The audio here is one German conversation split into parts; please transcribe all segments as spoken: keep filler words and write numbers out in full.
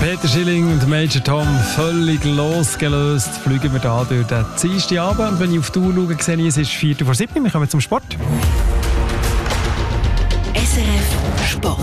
Peter Schilling und Major Tom, völlig losgelöst, fliegen wir da durch den Dienstagabend. Und wenn ich auf die Uhr schaue, sehe ich, es ist vier vor sieben. Wir kommen zum Sport. S R F Sport.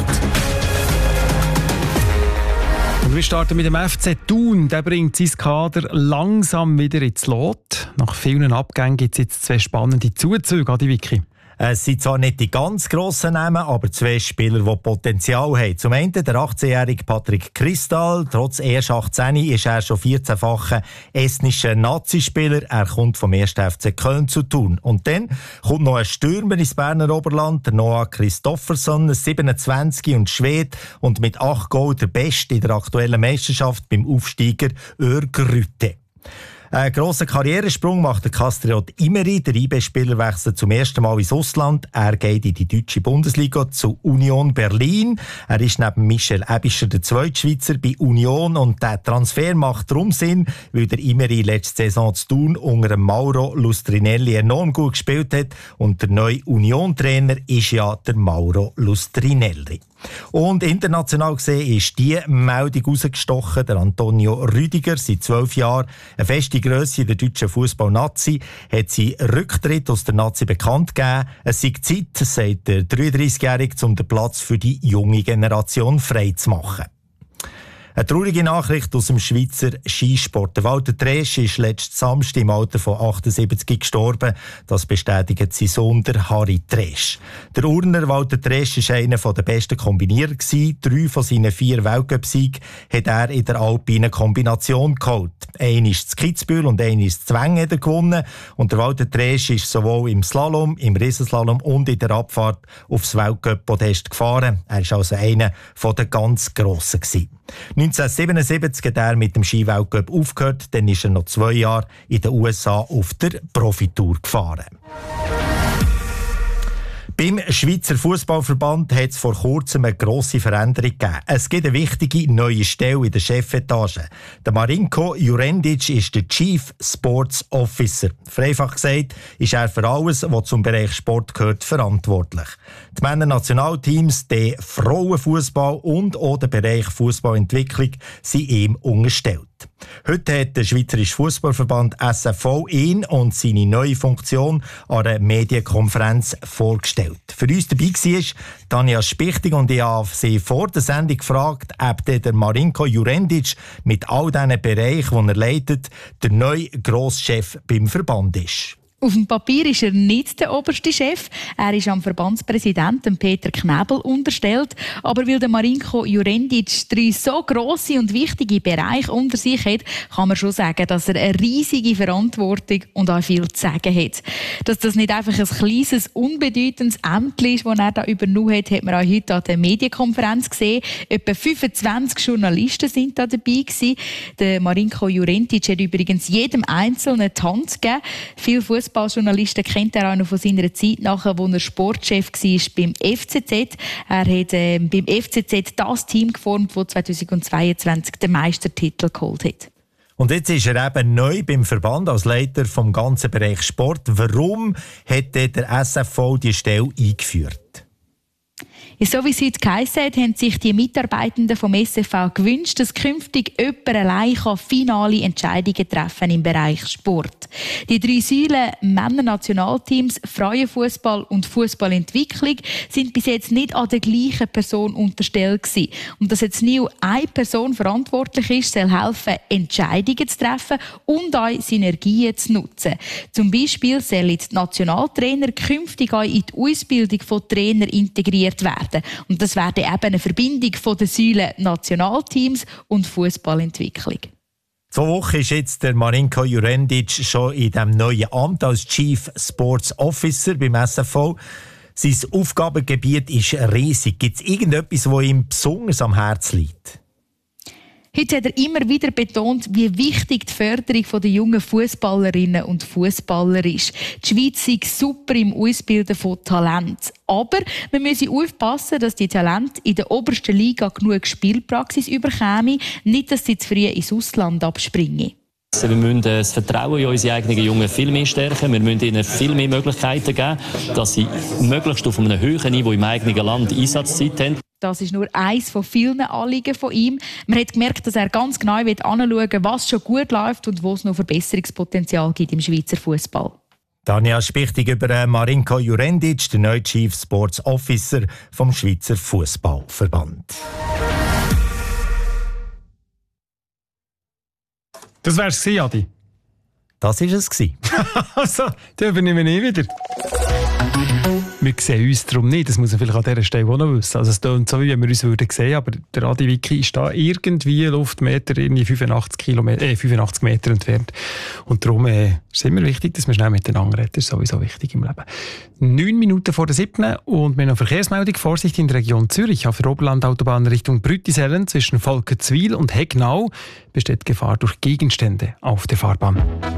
Und wir starten mit dem F C Thun. Der bringt sein Kader langsam wieder ins Lot. Nach vielen Abgängen gibt es jetzt zwei spannende Zuzüge, Adi Vicky. Es sind zwar nicht die ganz grossen Namen, aber zwei Spieler, die Potenzial haben. Zum einen der achtzehnjährige Patrick Kristal. Trotz erst achtzehn ist er schon vierzehnfacher estnischer Nazispieler. Er kommt vom ersten F C Köln zu Thun. Und dann kommt noch ein Stürmer ins Berner Oberland, der Noah Kristoffersson, siebenundzwanzig und Schwede und mit acht Goal der Beste in der aktuellen Meisterschaft beim Aufsteiger Örgryte. Einen grossen Karrieresprung macht der Kastriot Imeri. Der I B-Spieler wechselt zum ersten Mal ins Ausland. Er geht in die deutsche Bundesliga zu Union Berlin. Er ist neben Michel Ebischer der zweite Schweizer bei Union. Und der Transfer macht darum Sinn, weil der Imeri letzte Saison zu Thun unter dem Mauro Lustrinelli enorm gut gespielt hat. Und der neue Union-Trainer ist ja der Mauro Lustrinelli. Und international gesehen ist die Meldung rausgestochen. Der Antonio Rüdiger, seit zwölf Jahren eine feste Grösse in der deutschen Fußball-Nazi, hat seinen Rücktritt aus der Nazi bekannt gegeben. Es sei Zeit, sagt der dreiunddreißigjährige, um den Platz für die junge Generation frei zu machen. Eine traurige Nachricht aus dem Schweizer Skisport. Der Walter Tresch ist letzten Samstag im Alter von achtundsiebzig gestorben. Das bestätigt sein Sohn, der Harry Tresch. Der Urner Walter Tresch war einer der besten Kombinierer. Drei von seinen vier Weltcup-Siegen hat er in der alpinen Kombination geholt. Einer ist zu Kitzbühel und einer ist zu Zweng hat er gewonnen. Und der Walter Tresch ist sowohl im Slalom, im Riesenslalom und in der Abfahrt aufs Weltcup-Podest gefahren. Er war also einer der ganz Grossen gewesen. neunzehnhundertsiebenundsiebzig hat er mit dem Ski-Weltcup aufgehört, dann ist er noch zwei Jahre in den U S A auf der Profitour gefahren. Beim Schweizer Fußballverband hat es vor kurzem eine grosse Veränderung gegeben. Es gibt eine wichtige neue Stelle in der Chefetage. Der Marinko Jurendic ist der Chief Sports Officer. Vereinfacht gesagt ist er für alles, was zum Bereich Sport gehört, verantwortlich. Die Männer-Nationalteams, der Frauenfußball und auch der Bereich Fußballentwicklung sind ihm unterstellt. Heute hat der Schweizerische Fußballverband S F V ihn und seine neue Funktion an einer Medienkonferenz vorgestellt. Für uns dabei war Tanja Spichtig und ich habe sie vor der Sendung gefragt, ob der Marinko Jurendic mit all diesen Bereichen, die er leitet, der neue Grosschef beim Verband ist. Auf dem Papier ist er nicht der oberste Chef. Er ist am Verbandspräsidenten Peter Knebel unterstellt. Aber weil der Marinko Jurendic drei so grosse und wichtige Bereiche unter sich hat, kann man schon sagen, dass er eine riesige Verantwortung und auch viel zu sagen hat. Dass das nicht einfach ein kleines, unbedeutendes Ämtchen ist, das er da übernommen hat, hat man auch heute an der Medienkonferenz gesehen. Etwa fünfundzwanzig Journalisten sind da dabei gewesen. Der Marinko Jurendic hat übrigens jedem Einzelnen die Hand gegeben. Viele Fußballjournalisten kennt er auch noch von seiner Zeit nachher, wo er Sportchef war beim F C Z. Er hat äh, beim F C Z das Team geformt, das zweitausendzweiundzwanzig den Meistertitel geholt hat. Und jetzt ist er eben neu beim Verband als Leiter vom ganzen Bereich Sport. Warum hat der S F V die Stelle eingeführt? Ja, so wie es heute geheissen hat, haben sich die Mitarbeitenden vom S F V gewünscht, dass künftig jemand allein finale Entscheidungen treffen im Bereich Sport. Die drei Säulen Männer-Nationalteams, Frauenfußball und Fußballentwicklung sind bis jetzt nicht an der gleichen Person unterstellt gewesen. Und dass jetzt nie eine Person verantwortlich ist, soll helfen, Entscheidungen zu treffen und auch Synergien zu nutzen. Zum Beispiel sollen die Nationaltrainer künftig auch in die Ausbildung von Trainern integriert werden. Und das wäre eben eine Verbindung von den Säulen Nationalteams und Fußballentwicklung. Zwei Wochen ist jetzt der Marinko Jurendic schon in diesem neuen Amt als Chief Sports Officer beim S F V. Sein Aufgabengebiet ist riesig. Gibt es irgendetwas, das ihm besonders am Herzen liegt? Heute hat er immer wieder betont, wie wichtig die Förderung der jungen Fußballerinnen und Fußballer ist. Die Schweiz ist super im Ausbilden von Talent. Aber wir müssen aufpassen, dass die Talente in der obersten Liga genug Spielpraxis überkommen, nicht, dass sie zu früh ins Ausland abspringen. Wir müssen das Vertrauen in unsere eigenen Jungen viel mehr stärken. Wir müssen ihnen viel mehr Möglichkeiten geben, dass sie möglichst auf einem höheren Niveau im eigenen Land Einsatzzeit haben. Das ist nur eines von vielen Anliegen von ihm. Man hat gemerkt, dass er ganz genau anschauen will, was schon gut läuft und wo es noch Verbesserungspotenzial gibt im Schweizer Fußball. Tanja Spichtig über Marinko Jurendic, der neue Chief Sports Officer vom Schweizer Fußballverband. Das wär's gewesen, Adi. Das war es. Also, dann übernehmen wir nicht wieder. Wir sehen uns darum nicht, das muss man vielleicht an dieser Stelle auch noch wissen. Also es klingt so, wie wenn wir uns würden sehen, aber der Adi Wicki ist da irgendwie Luftmeter irgendwie fünfundachtzig Kilometer, äh, fünfundachtzig Meter entfernt. Und darum äh, ist es immer wichtig, dass wir schnell miteinander reden. Das ist sowieso wichtig im Leben. Neun Minuten vor der siebten und wir haben noch Verkehrsmeldung. Vorsicht in der Region Zürich. Auf der Oberlandautobahn Richtung Brüttisellen zwischen Volkenswil und Hegnau besteht Gefahr durch Gegenstände auf der Fahrbahn.